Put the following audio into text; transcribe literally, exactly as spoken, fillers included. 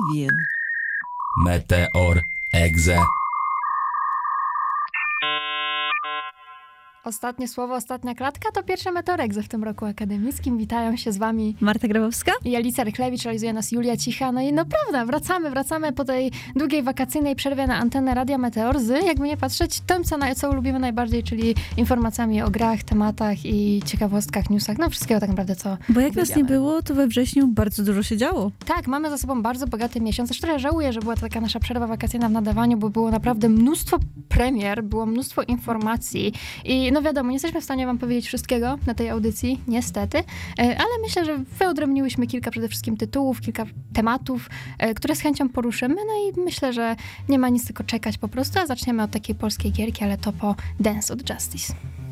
Review. Meteor Exe. Ostatnie słowo, ostatnia klatka to pierwsze Meteor Exe w tym roku akademickim. Witają się z wami Marta Grabowska? i Alicja Rychlewicz, realizuje nas Julia Cicha. No i no prawda, wracamy, wracamy po tej długiej wakacyjnej przerwie na antenę Radia Meteor z, jakby nie patrzeć, tym, co, na, co lubimy najbardziej, czyli informacjami o grach, tematach i ciekawostkach, newsach, no wszystkiego tak naprawdę, co Bo jak nas nie uwielbiamy. było, to we wrześniu bardzo dużo się działo. Tak, mamy za sobą bardzo bogaty miesiąc. Zresztą trochę żałuję, że była to taka nasza przerwa wakacyjna w nadawaniu, bo było naprawdę mnóstwo premier, było mnóstwo informacji i no wiadomo, nie jesteśmy w stanie wam powiedzieć wszystkiego na tej audycji, niestety, e, ale myślę, że wyodrębniłyśmy kilka przede wszystkim tytułów, kilka tematów, e, które z chęcią poruszymy, no i myślę, że nie ma nic tylko czekać po prostu, a zaczniemy od takiej polskiej gierki, ale to po Dance of Justice.